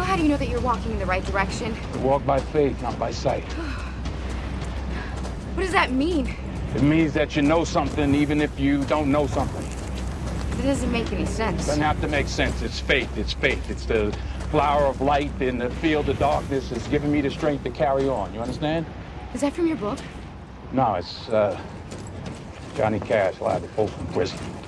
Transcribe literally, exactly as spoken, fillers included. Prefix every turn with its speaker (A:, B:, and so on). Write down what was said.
A: how do you know that you're walking in the right direction?
B: Walk by faith, not by sight.
A: What does that mean?
B: It means that you know something even if you don't know something.
A: It doesn't make any sense.
B: Doesn't have to make sense. It's faith. It's faith. It's the flower of light in the field of darkness. It's giving me the strength to carry on. You understand?
A: Is that from your book?
B: No, it's uh, Johnny Cash, live at Folsom Prison.